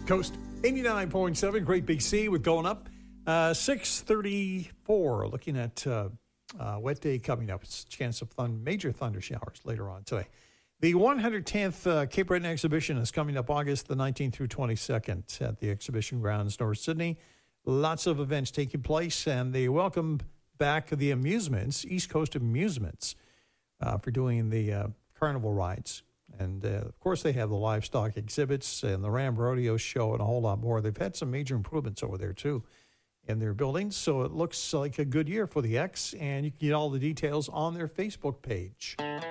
Coast 89.7, Great Big Sea with Going Up. 6:34, looking at wet day coming up. It's a chance of major thunder showers later on today. The 110th Cape Breton Exhibition is coming up August the 19th through 22nd at the Exhibition Grounds, North Sydney. Lots of events taking place, and they welcome back the amusements, East Coast Amusements, for doing the carnival rides. And, of course, they have the livestock exhibits and the Ram Rodeo show and a whole lot more. They've had some major improvements over there, too, in their buildings. So it looks like a good year for the X, and you can get all the details on their Facebook page.